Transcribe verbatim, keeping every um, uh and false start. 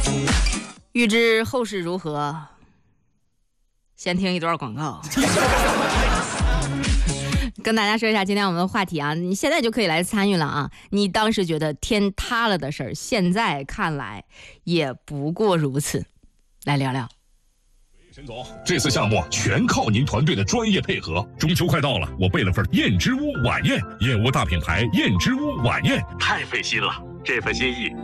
预知后事如何，先听一段广告。跟大家说一下今天我们的话题啊，你现在就可以来参与了啊！你当时觉得天塌了的事儿，现在看来也不过如此。来聊聊。 沈总，这次项目全靠您团队的专业配合。中秋快到了，我备了份燕之屋晚宴，燕窝大品牌燕之屋晚宴，太费心了。这份心意